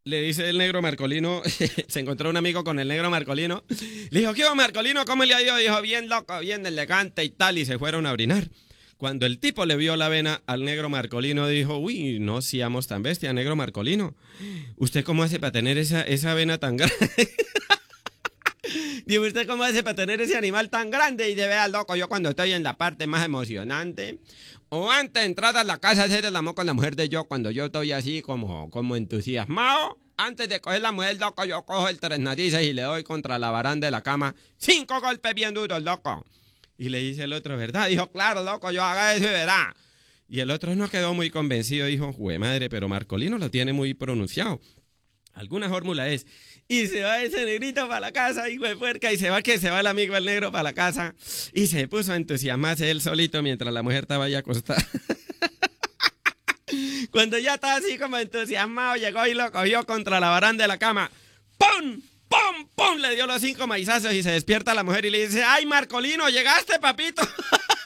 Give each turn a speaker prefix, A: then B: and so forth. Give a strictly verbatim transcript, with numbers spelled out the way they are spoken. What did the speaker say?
A: le dice el negro Marcolino, se encontró un amigo con el negro Marcolino, le dijo, ¿qué hubo, Marcolino? ¿Cómo le ha ido? Dijo, bien loco, bien elegante y tal, y se fueron a orinar. Cuando el tipo le vio la vena al negro Marcolino, dijo, uy, no seamos tan bestia, negro Marcolino. ¿Usted cómo hace para tener esa, esa vena tan grande? Digo, ¿usted cómo hace para tener ese animal tan grande? Y de vea, loco, yo cuando estoy en la parte más emocionante, o antes de entrar a la casa, hacer el amor con la mujer de yo, cuando yo estoy así como, como entusiasmado, antes de coger la mujer, loco, yo cojo el tres narices y le doy contra la baranda de la cama cinco golpes bien duros, loco. Y le dice el otro, ¿verdad? Dijo, claro, loco, yo haga eso y verá. Y el otro no quedó muy convencido, dijo, jue madre, pero Marcolino lo tiene muy pronunciado. Alguna fórmula es. Y se va ese negrito para la casa, hijo de puerca, y se va que se va el amigo el negro para la casa. Y se puso a entusiasmarse él solito mientras la mujer estaba ya acostada. Cuando ya estaba así como entusiasmado, llegó y lo cogió contra la baranda de la cama. ¡Pum! ¡Pum! ¡Pum! Le dio los cinco maizazos y se despierta la mujer y le dice, ¡ay, Marcolino, llegaste, papito!